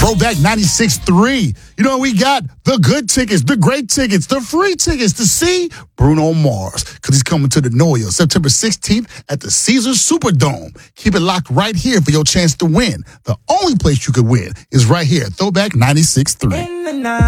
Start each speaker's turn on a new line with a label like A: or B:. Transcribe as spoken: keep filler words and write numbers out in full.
A: Throwback ninety-six three. You know, we got the good tickets, the great tickets, the free tickets to see Bruno Mars, because he's coming to the Noyo September sixteenth at the Caesars Superdome. Keep it locked right here for your chance to win. The only place you could win is right here at Throwback ninety-six three.